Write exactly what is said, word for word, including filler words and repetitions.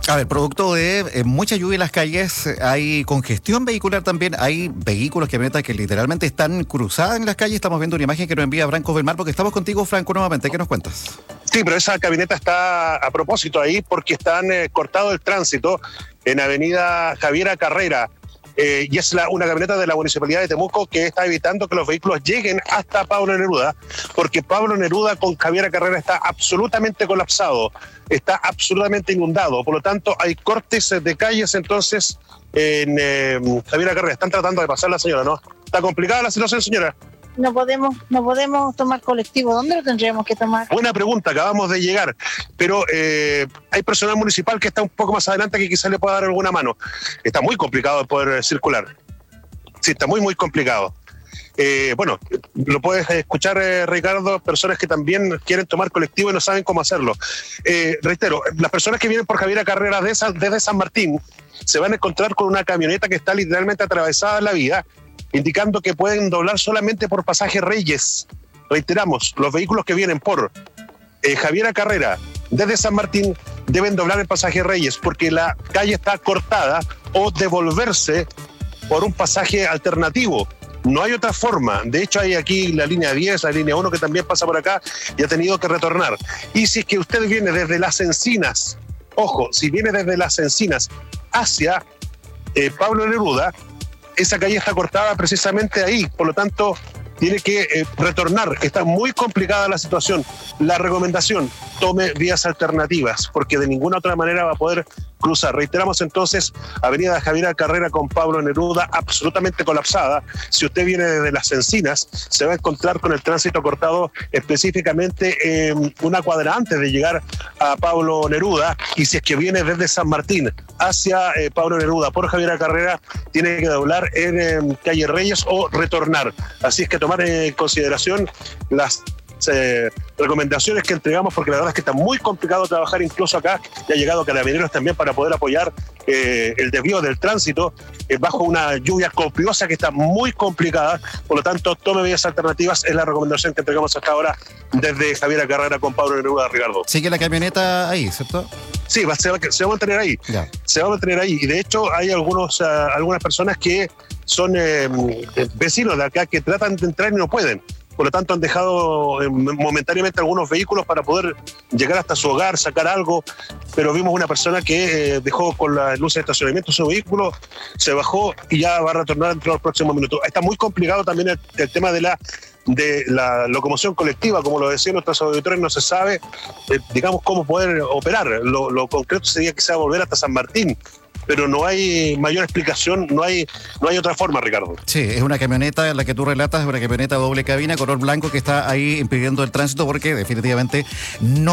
A ver, producto de eh, mucha lluvia en las calles, eh, hay congestión vehicular también, hay vehículos, camionetas que literalmente están cruzadas en las calles. Estamos viendo una imagen que nos envía Franco Belmar, porque estamos contigo, Franco, nuevamente. ¿Qué nos cuentas? Sí, pero esa camioneta está a propósito ahí porque están eh, cortado el tránsito en Avenida Javiera Carrera. Eh, y es la, una camioneta de la Municipalidad de Temuco que está evitando que los vehículos lleguen hasta Pablo Neruda, porque Pablo Neruda con Javiera Carrera está absolutamente colapsado, está absolutamente inundado, por lo tanto hay cortes de calles entonces en eh, Javiera Carrera. Están tratando de pasar la señora, ¿no? ¿Está complicada la situación, señora? No podemos, no podemos tomar colectivo. ¿Dónde lo tendríamos que tomar? Buena pregunta, acabamos de llegar, pero eh, hay personal municipal que está un poco más adelante que quizás le pueda dar alguna mano. Está muy complicado poder circular. Sí, está muy, muy complicado. Eh, bueno, lo puedes escuchar, eh, Ricardo, personas que también quieren tomar colectivo y no saben cómo hacerlo. Eh, reitero, las personas que vienen por Javiera Carrera de esa, desde San Martín se van a encontrar con una camioneta que está literalmente atravesada en la vía, indicando que pueden doblar solamente por pasaje Reyes. Reiteramos, los vehículos que vienen por eh, Javiera Carrera desde San Martín deben doblar el pasaje Reyes porque la calle está cortada, o devolverse por un pasaje alternativo. No hay otra forma. De hecho, hay aquí la línea diez, la línea uno que también pasa por acá y ha tenido que retornar. Y si es que usted viene desde Las Encinas, ojo, si viene desde Las Encinas hacia eh, Pablo Neruda, esa calle está cortada precisamente ahí, por lo tanto tiene que eh, retornar. Está muy complicada la situación. La recomendación, tome vías alternativas, porque de ninguna otra manera va a poder cruzar. Reiteramos entonces, Avenida Javiera Carrera con Pablo Neruda absolutamente colapsada. Si usted viene desde Las Encinas, se va a encontrar con el tránsito cortado específicamente eh, una cuadra antes de llegar a Pablo Neruda, y si es que viene desde San Martín hacia eh, Pablo Neruda por Javiera Carrera, tiene que doblar en eh, Calle Reyes o retornar. Así es que tomar en consideración las Eh, recomendaciones que entregamos, porque la verdad es que está muy complicado trabajar incluso acá. Ya ha llegado Carabineros también para poder apoyar eh, el desvío del tránsito eh, bajo una lluvia copiosa que está muy complicada. Por lo tanto, tome vías alternativas, es la recomendación que entregamos hasta ahora desde Javiera Carrera con Pablo Neruda, Ricardo. Sigue la camioneta ahí, ¿cierto? Sí, va, se, va, se va a mantener ahí. Ya. Se va a mantener ahí. Y de hecho hay algunos, uh, algunas personas que son eh, vecinos de acá que tratan de entrar y no pueden. Por lo tanto, han dejado eh, momentáneamente algunos vehículos para poder llegar hasta su hogar, sacar algo, pero vimos una persona que eh, dejó con las luces de estacionamiento su vehículo, se bajó y ya va a retornar dentro de los próximos minutos. Está muy complicado también el, el tema de la de la locomoción colectiva, como lo decían nuestros auditores, no se sabe, eh, digamos, cómo poder operar. Lo, lo concreto sería quizá volver hasta San Martín, pero no hay mayor explicación, no hay no hay otra forma, Ricardo. Sí, es una camioneta, la que tú relatas, es una camioneta doble cabina, color blanco, que está ahí impidiendo el tránsito porque definitivamente no